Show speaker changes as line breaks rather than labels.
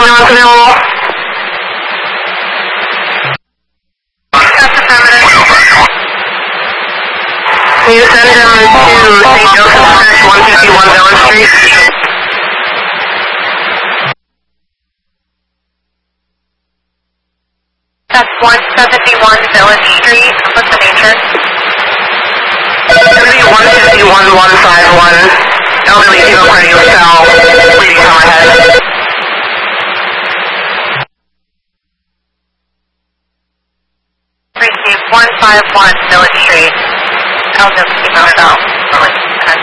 ambulance available? That's affirmative. Can you send him to St. Joseph's Church, 151 Village Street? That's 171 Village Street. What's the nature? It's going to be 151-151. Elderly female cardio cell, bleeding from her head. Received 151 Village Street. Elderly female cell.